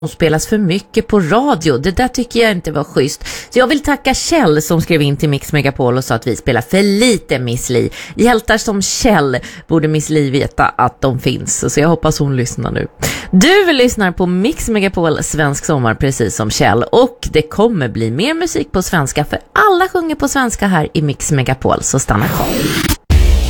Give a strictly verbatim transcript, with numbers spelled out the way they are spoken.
spelas för mycket på radio. Det där tycker jag inte var schysst. Så jag vill tacka Kjell som skrev in till Mix Megapol och sa att vi spelar för lite Miss Li. Hjältar som Kjell borde Miss Li veta att de finns. Så jag hoppas hon lyssnar nu. Du lyssnar på Mix Megapol Svensk sommar precis som Kjell. Och det kommer bli mer musik på svenska för alla sjunger på svenska här i Mix Megapol. Så stanna kvar.